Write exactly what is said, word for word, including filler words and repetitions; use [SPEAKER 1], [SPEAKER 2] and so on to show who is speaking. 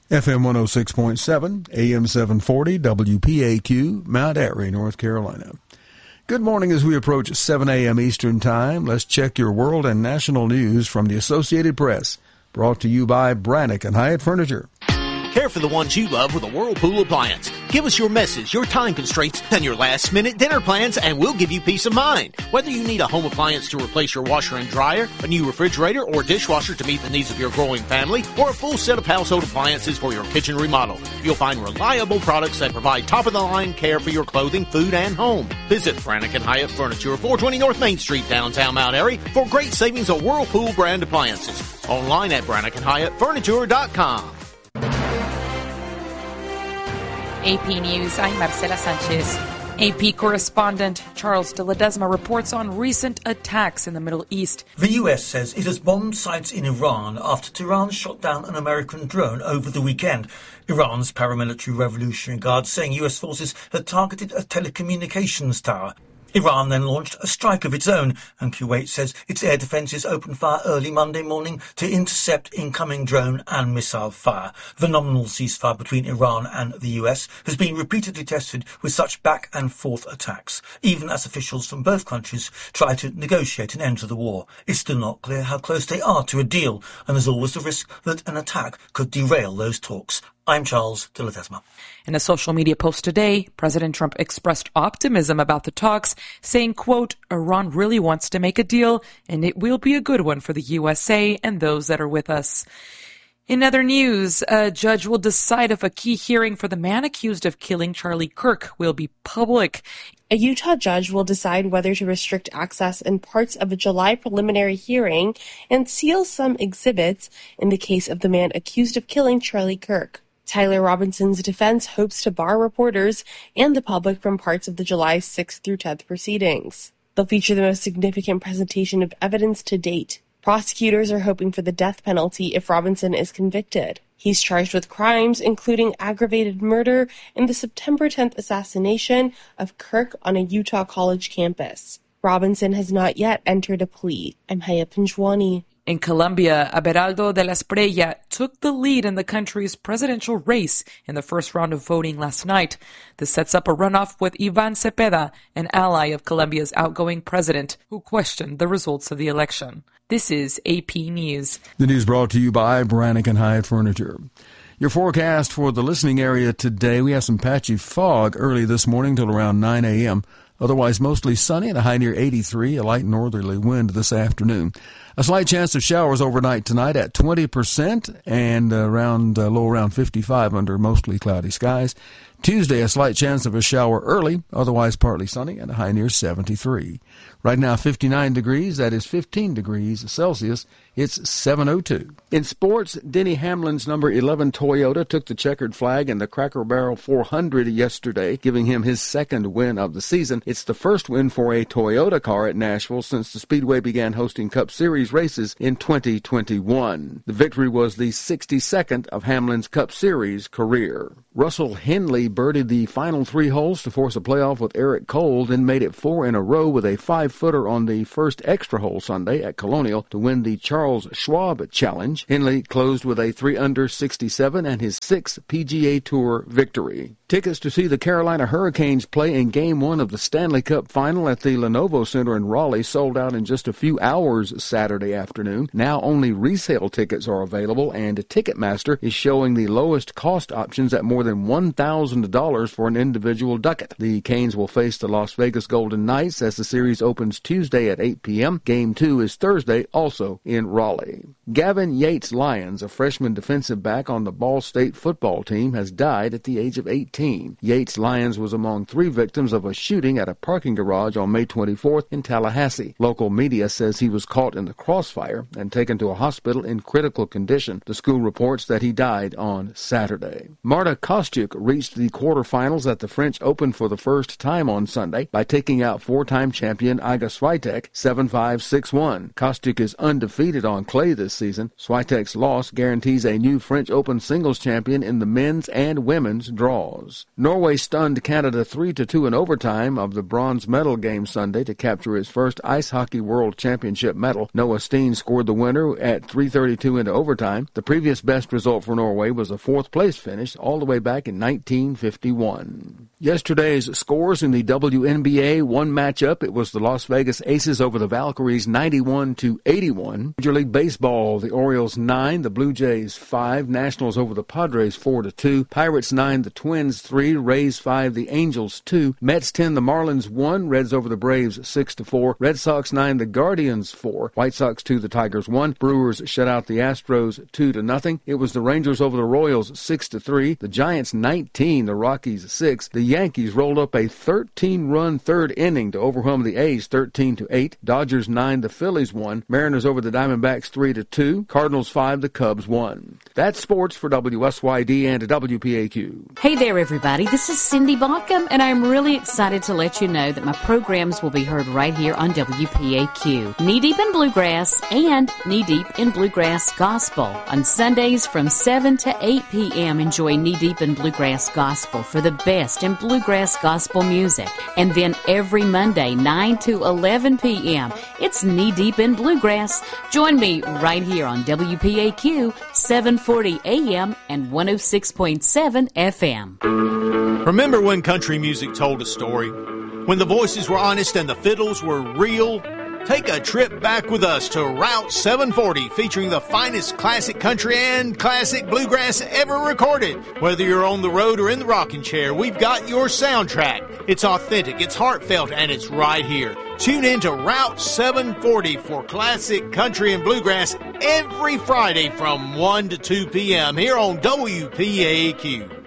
[SPEAKER 1] F M one oh six point seven, A M seven forty, W P A Q, Mount Airy, North Carolina. Good morning as we approach seven a.m. Eastern Time. Let's check your world and national news from the Associated Press. Brought to you by Brannick and Hyatt Furniture.
[SPEAKER 2] Care for the ones you love with a Whirlpool appliance. Give us your messes, your time constraints, and your last-minute dinner plans, and we'll give you peace of mind. Whether you need a home appliance to replace your washer and dryer, a new refrigerator or dishwasher to meet the needs of your growing family, or a full set of household appliances for your kitchen remodel, you'll find reliable products that provide top-of-the-line care for your clothing, food, and home. Visit Brannick and Hyatt Furniture, four twenty North Main Street, downtown Mount Airy, for great savings on Whirlpool brand appliances. Online at brannick and hyatt furniture dot com.
[SPEAKER 3] A P News, I'm Marcela Sanchez. A P correspondent Charles de Ledesma reports on recent attacks in the Middle East.
[SPEAKER 4] The U S says it has bombed sites in Iran after Tehran shot down an American drone over the weekend. Iran's paramilitary Revolutionary Guard saying U S forces had targeted a telecommunications tower. Iran then launched a strike of its own, and Kuwait says its air defences opened fire early Monday morning to intercept incoming drone and missile fire. The nominal ceasefire between Iran and the U S has been repeatedly tested with such back-and-forth attacks, even as officials from both countries try to negotiate an end to the war. It's still not clear how close they are to a deal, and there's always the risk that an attack could derail those talks. I'm Charles de Ledesma.
[SPEAKER 3] In a social media post today, President Trump expressed optimism about the talks, saying, quote, Iran really wants to make a deal, and it will be a good one for the U S A and those that are with us. In other news, a judge will decide if a key hearing for the man accused of killing Charlie Kirk will be public.
[SPEAKER 5] A Utah judge will decide whether to restrict access in parts of a July preliminary hearing and seal some exhibits in the case of the man accused of killing Charlie Kirk. Tyler Robinson's defense hopes to bar reporters and the public from parts of the July sixth through tenth proceedings. They'll feature the most significant presentation of evidence to date. Prosecutors are hoping for the death penalty if Robinson is convicted. He's charged with crimes including aggravated murder and the September tenth assassination of Kirk on a Utah college campus. Robinson has not yet entered a plea. I'm Haya Pinjwani.
[SPEAKER 3] In Colombia, Abelardo de la Espriella took the lead in the country's presidential race in the first round of voting last night. This sets up a runoff with Iván Cepeda, an ally of Colombia's outgoing president, who questioned the results of the election. This is A P News.
[SPEAKER 1] The news brought to you by Brannick and Hyatt Furniture. Your forecast for the listening area today, we have some patchy fog early this morning till around nine a.m. Otherwise, mostly sunny and a high near eighty-three, a light northerly wind this afternoon. A slight chance of showers overnight tonight at twenty percent and around uh, low around fifty-five under mostly cloudy skies. Tuesday, a slight chance of a shower early, otherwise partly sunny and a high near seventy-three. Right now, fifty-nine degrees, that is fifteen degrees Celsius. It's seven oh two. In sports, Denny Hamlin's number eleven Toyota took the checkered flag in the Cracker Barrel four hundred yesterday, giving him his second win of the season. It's the first win for a Toyota car at Nashville since the Speedway began hosting Cup Series races in twenty twenty-one. The victory was the sixty-second of Hamlin's Cup Series career. Russell Henley birdied the final three holes to force a playoff with Eric Cole, then made it four in a row with a five-footer on the first extra hole Sunday at Colonial to win the Charles Schwab Challenge. Henley closed with a three under sixty-seven and his sixth P G A Tour victory. Tickets to see the Carolina Hurricanes play in Game one of the Stanley Cup Final at the Lenovo Center in Raleigh sold out in just a few hours Saturday afternoon. Now only resale tickets are available, and Ticketmaster is showing the lowest cost options at more than one thousand dollars for an individual ducat. The Canes will face the Las Vegas Golden Knights as the series opens Tuesday at eight p.m. Game two is Thursday, also in Raleigh. Gavin Yates Lyons, a freshman defensive back on the Ball State football team, has died at the age of eighteen. Yates Lyons was among three victims of a shooting at a parking garage on May twenty-fourth in Tallahassee. Local media says he was caught in the crossfire and taken to a hospital in critical condition. The school reports that he died on Saturday. Marta Kostyuk reached the quarterfinals at the French Open for the first time on Sunday by taking out four-time champion Iga Swiatek seven five, six one. Kostyuk is undefeated on clay this season. Swiatek's loss guarantees a new French Open singles champion in the men's and women's draws. Wales. Norway stunned Canada three to two in overtime of the bronze medal game Sunday to capture its first Ice Hockey World Championship medal. Noah Steen scored the winner at three thirty-two into overtime. The previous best result for Norway was a fourth-place finish all the way back in nineteen fifty-one. Yesterday's scores in the W N B A, one matchup, it was the Las Vegas Aces over the Valkyries ninety-one to eighty-one. Major League Baseball, the Orioles nine, the Blue Jays five, Nationals over the Padres four to two, Pirates nine, the Twins three, Rays five, the Angels two, Mets ten, the Marlins one, Reds over the Braves six to four, Red Sox nine, the Guardians four, White Sox two, the Tigers one, Brewers shut out the Astros two to nothing. It was the Rangers over the Royals six to three, the Giants nineteen, the Rockies six, the Yankees rolled up a thirteen-run third inning to overwhelm the A's thirteen to eight, Dodgers nine, the Phillies one, Mariners over the Diamondbacks three to two, Cardinals five, the Cubs one. That's sports for W S Y D and W P A Q.
[SPEAKER 6] Hey there, everybody. This is Cindy Baucom, and I'm really excited to let you know that my programs will be heard right here on W P A Q. Knee Deep in Bluegrass and Knee Deep in Bluegrass Gospel. On Sundays from seven to eight p.m., enjoy Knee Deep in Bluegrass Gospel for the best in bluegrass gospel music. And then every Monday, nine to eleven p.m., it's Knee Deep in Bluegrass. Join me right here on W P A Q, seven forty a.m. and one oh six point seven F M.
[SPEAKER 2] Remember when country music told a story? When the voices were honest and the fiddles were real? Take a trip back with us to Route seven forty, featuring the finest classic country and classic bluegrass ever recorded. Whether you're on the road or in the rocking chair, we've got your soundtrack. It's authentic, it's heartfelt, and it's right here. Tune in to Route seven forty for classic country and bluegrass every Friday from one to two p.m. here on W P A Q.